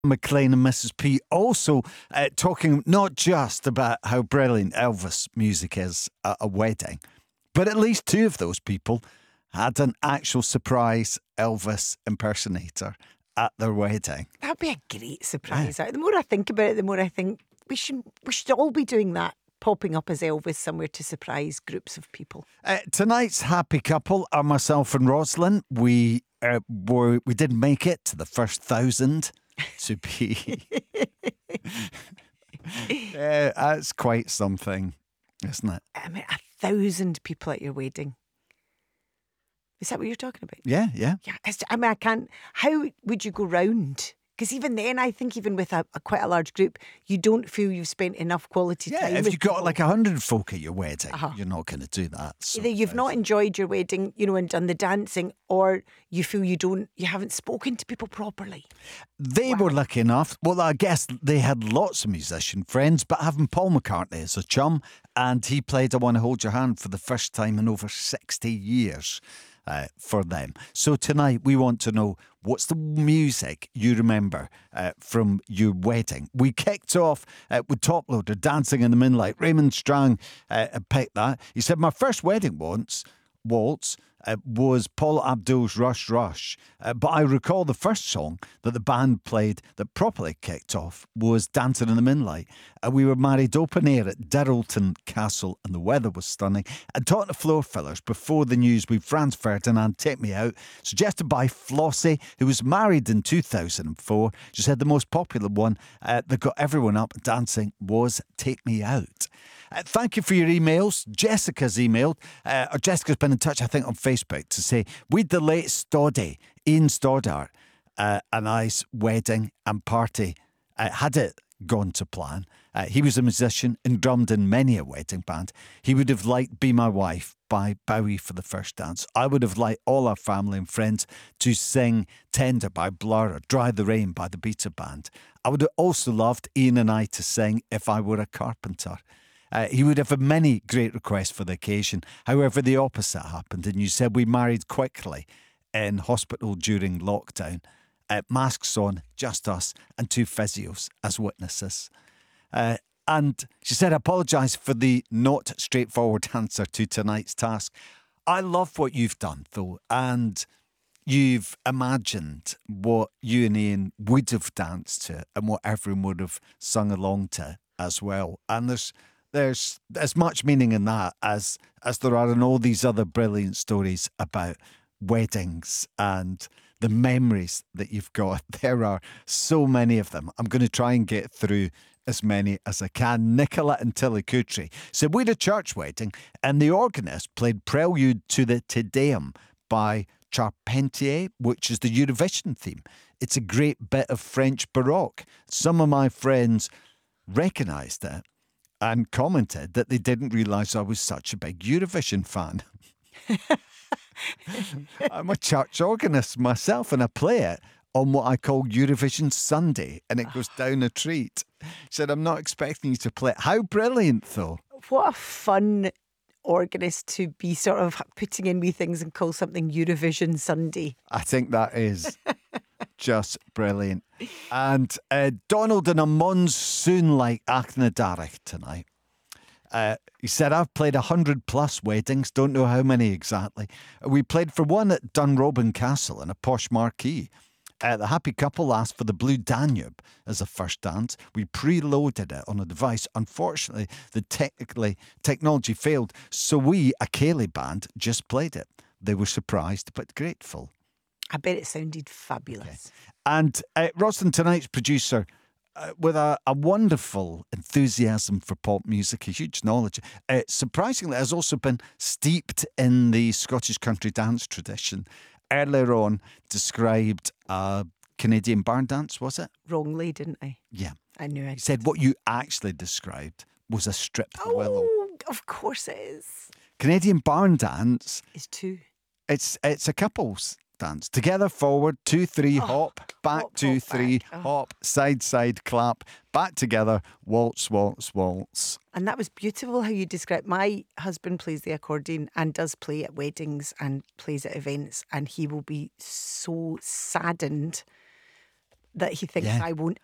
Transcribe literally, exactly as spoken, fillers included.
McLean and Missus P also uh, talking not just about how brilliant Elvis music is at a wedding, but at least two of those people had an actual surprise Elvis impersonator at their wedding. That'd be a great surprise. Yeah. The more I think about it, the more I think we should we should all be doing that, popping up as Elvis somewhere to surprise groups of people. Uh, tonight's happy couple are myself and Rosalind. We uh, were we didn't make it to the first thousand to be. Yeah, that's quite something, isn't it? I mean, a thousand people at your wedding. Is that what you're talking about? Yeah, yeah. Yeah. I mean, I can't. How would you go round? Because even then, I think even with a, a quite a large group, you don't feel you've spent enough quality yeah, time. If with you've got people. like a hundred folk at your wedding, uh-huh. you're not going to do that. So Either you've not enjoyed your wedding, you know, and done the dancing, or you feel you don't, you haven't spoken to people properly. They wow. were lucky enough. Well, I guess they had lots of musician friends, but having Paul McCartney as a chum, and he played "I Want to Hold Your Hand" for the first time in over sixty years. Uh, for them. So tonight we want to know, what's the music you remember uh, from your wedding? We kicked off uh, with Top Loader, Dancing in the Moonlight. Raymond Strang uh, picked that. He said, my first wedding once waltz uh, was Paul Abdul's Rush Rush, uh, but I recall the first song that the band played that properly kicked off was Dancing in the Moonlight. Uh, we were married open air at Dirrelton Castle and the weather was stunning. And talking to floor fillers before the news with Franz Ferdinand, Take Me Out, suggested by Flossie, who was married in two thousand four. She said the most popular one uh, that got everyone up dancing was Take Me Out. Uh, thank you for your emails. Jessica's emailed, uh, or Jessica's been in touch, I think, on Facebook to say, we'd the late Stoddy, Ian Stoddart, uh, a nice wedding and party. Uh, had it gone to plan, uh, he was a musician and drummed in many a wedding band. He would have liked Be My Wife by Bowie for the first dance. I would have liked all our family and friends to sing Tender by Blur or Dry the Rain by the Beta Band. I would have also loved Ian and I to sing If I Were a Carpenter. Uh, he would have had many great requests for the occasion. However, the opposite happened, and you said we married quickly in hospital during lockdown. Uh, masks on, just us, and two physios as witnesses. Uh, and she said, I apologise for the not straightforward answer to tonight's task. I love what you've done, though, and you've imagined what you and Ian would have danced to and what everyone would have sung along to as well. And there's There's as much meaning in that as as there are in all these other brilliant stories about weddings and the memories that you've got. There are so many of them. I'm going to try and get through as many as I can. Nicola and Tillicootree said, we had a church wedding and the organist played Prelude to the Te Deum by Charpentier, which is the Eurovision theme. It's a great bit of French Baroque. Some of my friends recognised it and commented that they didn't realise I was such a big Eurovision fan. I'm a church organist myself and I play it on what I call Eurovision Sunday and it goes down a treat. She said, I'm not expecting you to play it. How brilliant, though. What a fun organist to be sort of putting in wee things and call something Eurovision Sunday. I think that is just brilliant. And uh, Donald in a monsoon like Achnadarach tonight. Uh, he said, I've played a hundred plus weddings, don't know how many exactly. We played for one at Dunrobin Castle in a posh marquee. Uh, the happy couple asked for the Blue Danube as a first dance. We preloaded it on a device. Unfortunately, the technically technology failed, so we, a Cayley band, just played it. They were surprised but grateful. I bet it sounded fabulous. Okay. And uh, Rosalind, tonight's producer, uh, with a, a wonderful enthusiasm for pop music, a huge knowledge, uh, surprisingly has also been steeped in the Scottish country dance tradition. Earlier on, described a Canadian barn dance, was it? Wrongly, didn't I? Yeah. I knew I He said what you actually described was a strip Oh, willow. of course it is. Canadian barn dance. It's two. It's it's a couple's dance. Together, forward, two, three, Oh, hop, back, hop, two, hop, three, back. Oh. hop, side, side, clap, back together, waltz, waltz, waltz. And that was beautiful how you described. My husband plays the accordion and does play at weddings and plays at events, and he will be so saddened that he thinks Yeah. I won't